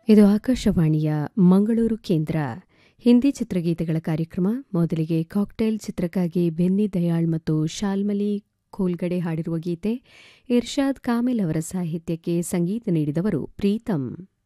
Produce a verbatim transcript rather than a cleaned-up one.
ಇದು ಆಕಾಶವಾಣಿಯ ಮಂಗಳೂರು ಕೇಂದ್ರ. ಹಿಂದಿ ಚಿತ್ರಗೀತೆಗಳ ಕಾರ್ಯಕ್ರಮ. ಮೊದಲಿಗೆ ಕಾಕ್ಟೇಲ್ ಚಿತ್ರಕ್ಕಾಗಿ ಬೆನ್ನಿ ದಯಾಳ್ ಮತ್ತು ಶಾಲ್ಮಲಿ ಖೋಲ್ಗಡೆ ಹಾಡಿರುವ ಗೀತೆ. ಇರ್ಷಾದ್ ಕಾಮಿಲ್ ಅವರ ಸಾಹಿತ್ಯಕ್ಕೆ ಸಂಗೀತ ನೀಡಿದವರು ಪ್ರೀತಮ್.